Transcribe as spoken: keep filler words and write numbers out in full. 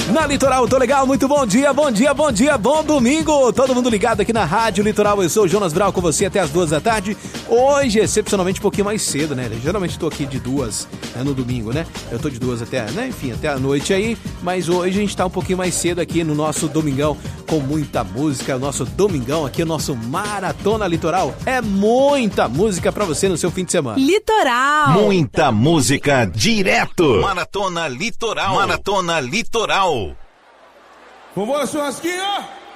Na Litoral, tô legal, muito bom dia, bom dia, bom dia, bom domingo. Todo mundo ligado aqui na Rádio Litoral. Eu sou o Jonas Brau com você até as duas da tarde. Hoje, excepcionalmente, um pouquinho mais cedo, né? Geralmente tô aqui de duas, né, no domingo, né? Eu tô de duas até, né? Enfim, até a noite aí. Mas hoje a gente tá um pouquinho mais cedo aqui no nosso domingão, com muita música. O nosso domingão aqui, o nosso Maratona Litoral. É muita música pra você no seu fim de semana. Litoral. Muita música direto. Maratona Litoral. Maratona Litoral. Vambora, churrasquinho!